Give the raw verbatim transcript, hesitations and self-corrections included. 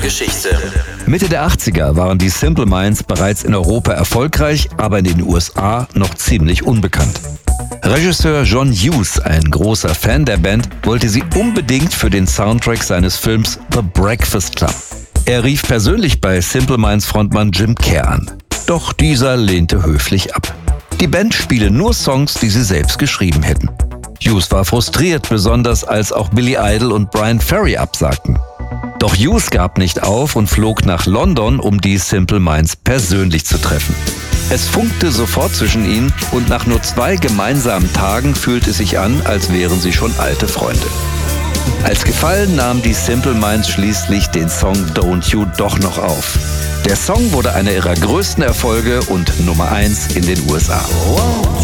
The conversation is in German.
Geschichte. Mitte der achtziger waren die Simple Minds bereits in Europa erfolgreich, aber in den U S A noch ziemlich unbekannt. Regisseur John Hughes, ein großer Fan der Band, wollte sie unbedingt für den Soundtrack seines Films The Breakfast Club. Er rief persönlich bei Simple Minds Frontmann Jim Kerr an. Doch dieser lehnte höflich ab. Die Band spiele nur Songs, die sie selbst geschrieben hätten. Hughes war frustriert, besonders als auch Billy Idol und Bryan Ferry absagten. Doch Hughes gab nicht auf und flog nach London, um die Simple Minds persönlich zu treffen. Es funkte sofort zwischen ihnen und nach nur zwei gemeinsamen Tagen fühlte es sich an, als wären sie schon alte Freunde. Als Gefallen nahmen die Simple Minds schließlich den Song Don't You doch noch auf. Der Song wurde einer ihrer größten Erfolge und Nummer eins in den U S A.